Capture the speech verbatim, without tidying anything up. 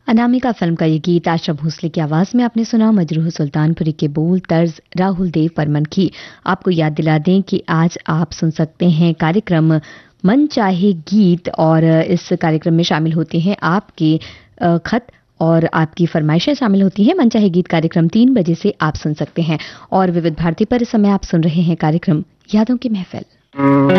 Anamika film का ये गीत आशा भोसले की आवाज में आपने सुना। मजरूह सुल्तानपुरी के बोल तर्ज राहुल देव बर्मन की। आपको याद दिला दें कि आज आप सुन सकते हैं कार्यक्रम मन चाहे गीत, और इस कार्यक्रम में शामिल होते हैं आपके खत और आपकी फरमाइशें शामिल होती हैं। मन चाहे गीत कार्यक्रम तीन बजे से आप सुन सकते हैं। और विविध भारती पर इस समय आप सुन रहे हैं कार्यक्रम यादों की महफिल।